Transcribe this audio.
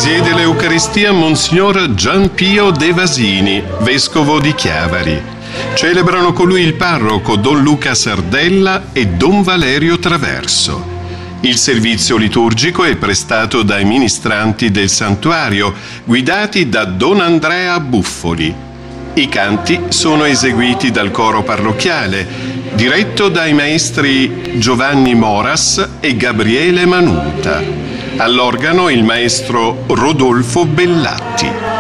Presiede l'Eucaristia Monsignor Gianpio De Vasini, vescovo di Chiavari. Celebrano con lui il parroco Don Luca Sardella e Don Valerio Traverso. Il servizio liturgico è prestato dai ministranti del santuario, guidati da Don Andrea Buffoli. I canti sono eseguiti dal coro parrocchiale, diretto dai maestri Giovanni Moras e Gabriele Manuta. All'organo il maestro Rodolfo Bellatti.